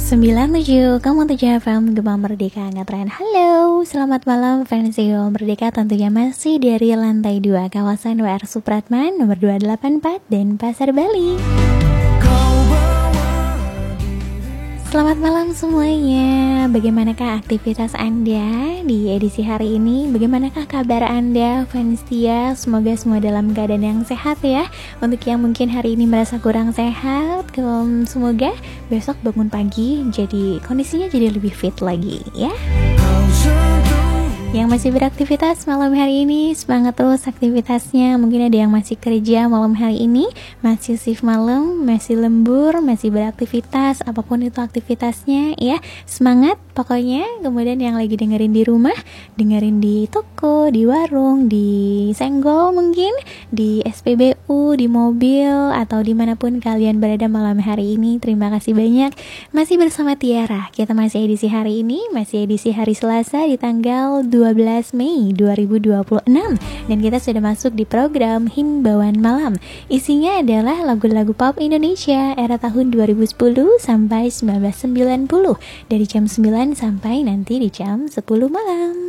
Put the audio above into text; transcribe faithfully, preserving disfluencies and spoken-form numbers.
sembilan tujuh koma tujuh F M Gema Merdeka Ngetren. Halo, selamat malam fans Gema Merdeka. Tentunya masih dari lantai dua kawasan W R Supratman nomor dua delapan empat dan Pasar Bali. Selamat malam semuanya. Bagaimanakah aktivitas Anda di edisi hari ini? Bagaimanakah kabar Anda fans setia? Semoga semua dalam keadaan yang sehat ya. Untuk yang mungkin hari ini merasa kurang sehat, semoga besok bangun pagi jadi kondisinya jadi lebih fit lagi ya. Yang masih beraktivitas malam hari ini, semangat terus aktivitasnya. Mungkin ada yang masih kerja malam hari ini, masih shift malam, masih lembur, masih beraktivitas, apapun itu aktivitasnya ya. Semangat pokoknya. Kemudian yang lagi dengerin di rumah, dengerin di toko, di warung, di senggol mungkin, di S P B U, di mobil, atau dimanapun kalian berada malam hari ini, terima kasih banyak. Masih bersama Tiara, kita masih edisi hari ini, masih edisi hari Selasa di tanggal dua belas Mei dua ribu dua puluh enam. Dan kita sudah masuk di program Himbauan Malam. Isinya adalah lagu-lagu pop Indonesia era tahun dua ribu sepuluh sampai seribu sembilan ratus sembilan puluh, dari jam sembilan sampai nanti di jam sepuluh malam.